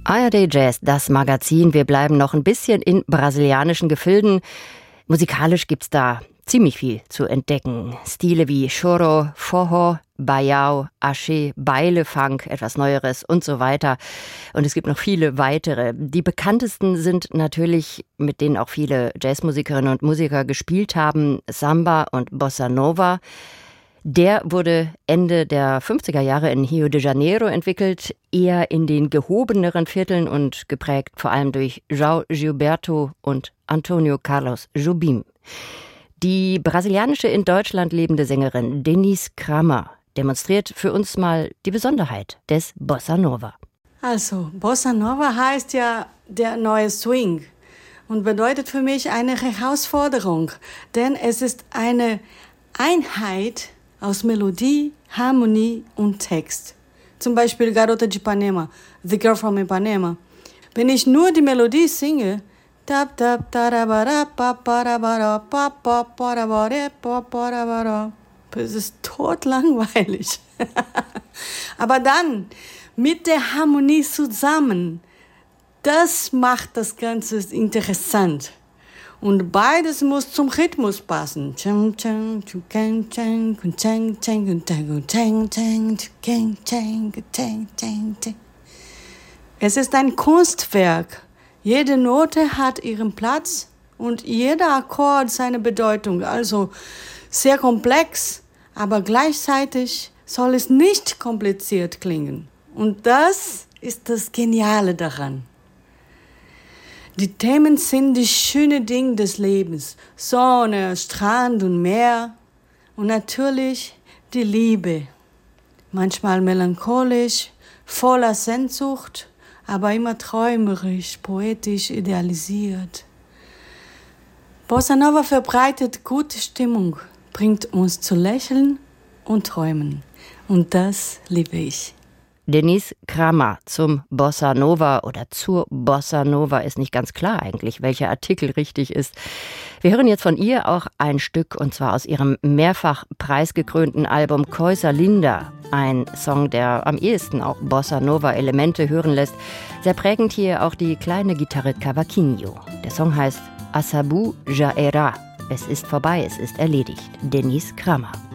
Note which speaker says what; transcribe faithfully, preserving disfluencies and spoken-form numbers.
Speaker 1: A R D Jazz, das Magazin. Wir bleiben noch ein bisschen in brasilianischen Gefilden. Musikalisch gibt's da ziemlich viel zu entdecken. Stile wie Choro, Forró, Baião, Axé, Baile, Funk, etwas Neueres und so weiter. Und es gibt noch viele weitere. Die bekanntesten sind natürlich, mit denen auch viele Jazzmusikerinnen und Musiker gespielt haben, Samba und Bossa Nova. Der wurde Ende der fünfziger Jahre in Rio de Janeiro entwickelt, eher in den gehobeneren Vierteln und geprägt vor allem durch João Gilberto und Antonio Carlos Jobim. Die brasilianische in Deutschland lebende Sängerin Denise Kramer demonstriert für uns mal die Besonderheit des Bossa Nova.
Speaker 2: Also, Bossa Nova heißt ja der neue Swing und bedeutet für mich eine Herausforderung, denn es ist eine Einheit aus Melodie, Harmonie und Text. Zum Beispiel Garota de Ipanema, The Girl from Ipanema. Wenn ich nur die Melodie singe, es ist totlangweilig. Aber dann mit der Harmonie zusammen, das macht das Ganze interessant. Und beides muss zum Rhythmus passen. Es ist ein Kunstwerk. Jede Note hat ihren Platz und jeder Akkord seine Bedeutung. Also sehr komplex, aber gleichzeitig soll es nicht kompliziert klingen. Und das ist das Geniale daran. Die Themen sind die schönen Dinge des Lebens. Sonne, Strand und Meer. Und natürlich die Liebe. Manchmal melancholisch, voller Sehnsucht, aber immer träumerisch, poetisch idealisiert. Bossa Nova verbreitet gute Stimmung, bringt uns zu lächeln und träumen. Und das liebe ich.
Speaker 1: Denise Kramer zum Bossa Nova oder zur Bossa Nova ist nicht ganz klar eigentlich, welcher Artikel richtig ist. Wir hören jetzt von ihr auch ein Stück, und zwar aus ihrem mehrfach preisgekrönten Album Coisa Linda. Ein Song, der am ehesten auch Bossa Nova Elemente hören lässt. Sehr prägend hier auch die kleine Gitarre Cavaquinho. Der Song heißt Asabu Já Era. Es ist vorbei, es ist erledigt. Denise Kramer.